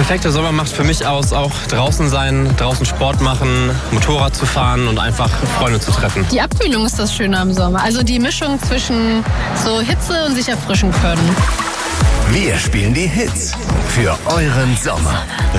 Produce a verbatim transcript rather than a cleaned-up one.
Perfekter Sommer macht für mich aus, auch draußen sein, draußen Sport machen, Motorrad zu fahren und einfach Freunde zu treffen. Die Abkühlung ist das Schöne am Sommer. Also die Mischung zwischen so Hitze und sich erfrischen können. Wir spielen die Hits für euren Sommer.